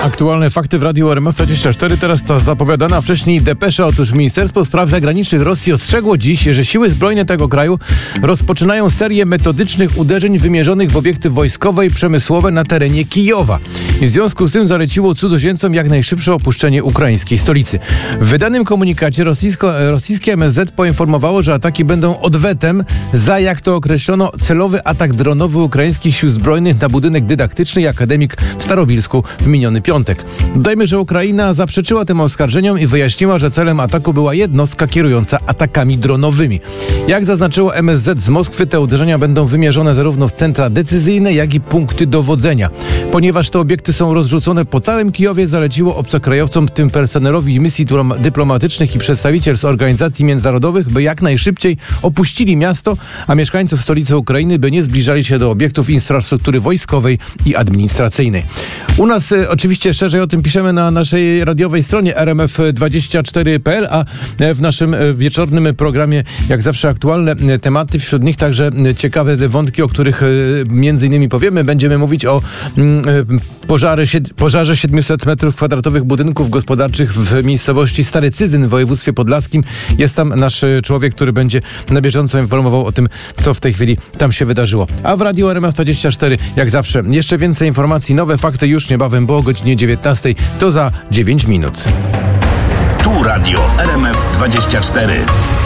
Aktualne fakty w Radiu RMF24, teraz ta zapowiadana wcześniej depesza. Otóż Ministerstwo Spraw Zagranicznych Rosji ostrzegło dziś, że siły zbrojne tego kraju rozpoczynają serię metodycznych uderzeń wymierzonych w obiekty wojskowe i przemysłowe na terenie Kijowa. I w związku z tym zaleciło cudzoziemcom jak najszybsze opuszczenie ukraińskiej stolicy. W wydanym komunikacie rosyjskie MSZ poinformowało, że ataki będą odwetem za, jak to określono, celowy atak dronowy ukraińskich sił zbrojnych na budynek dydaktyczny i akademik w Starobilsku w miniony piątek. Dodajmy, że Ukraina zaprzeczyła tym oskarżeniom i wyjaśniła, że celem ataku była jednostka kierująca atakami dronowymi. Jak zaznaczyło MSZ z Moskwy, te uderzenia będą wymierzone zarówno w centra decyzyjne, jak i punkty dowodzenia. Ponieważ te obiekty są rozrzucone po całym Kijowie, zaleciło obcokrajowcom, w tym personelowi misji dyplomatycznych i przedstawicielstw organizacji międzynarodowych, by jak najszybciej opuścili miasto, a mieszkańców stolicy Ukrainy, by nie zbliżali się do obiektów infrastruktury wojskowej i administracyjnej. U nas oczywiście szerzej o tym piszemy na naszej radiowej stronie rmf24.pl, a w naszym wieczornym programie jak zawsze aktualne tematy, wśród nich także ciekawe wątki, o których między innymi powiemy. Będziemy mówić o pożarze 700 m2 budynków gospodarczych w miejscowości Stary Cyzyn w województwie podlaskim. Jest tam nasz człowiek, który będzie na bieżąco informował o tym, co w tej chwili tam się wydarzyło. A w Radiu RMF24 jak zawsze jeszcze więcej informacji, nowe fakty już niebawem, bo o godzinie 19 to za 9 minut. Tu Radio RMF24.